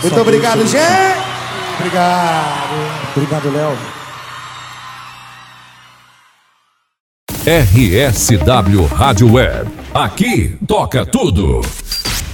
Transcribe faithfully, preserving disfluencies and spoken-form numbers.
Muito obrigado, gente. Obrigado. Obrigado, Léo. R S W Rádio Web. Aqui toca tudo.